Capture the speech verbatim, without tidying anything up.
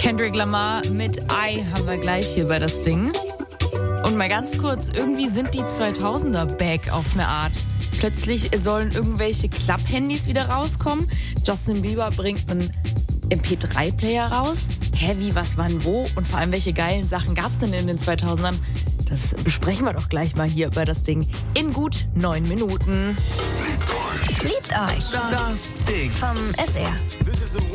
Kendrick Lamar mit I haben wir gleich hier bei das Ding. Und mal ganz kurz, irgendwie sind die zweitausender back auf eine Art. Plötzlich sollen irgendwelche Klapp-Handys wieder rauskommen. Justin Bieber bringt einen M P drei Player raus. Hä, wie, was, wann, wo? Und vor allem, welche geilen Sachen gab es denn in den zweitausendern? Das besprechen wir doch gleich mal hier bei das Ding in gut neun Minuten. Liebt euch. Das Ding. Vom S R.